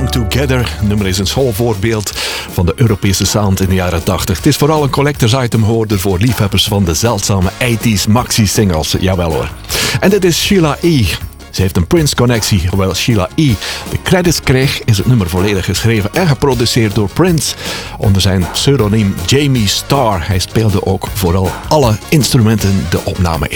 Come Together. Het nummer is een schoolvoorbeeld van de Europese sound in de jaren 80. Het is vooral een collectors item hoorder voor liefhebbers van de zeldzame 80s maxi-singles. Jawel hoor. En dit is Sheila E. Ze heeft een Prince-connectie. Hoewel Sheila E. de credits kreeg, is het nummer volledig geschreven en geproduceerd door Prince onder zijn pseudoniem Jamie Starr. Hij speelde ook vooral alle instrumenten de opname in.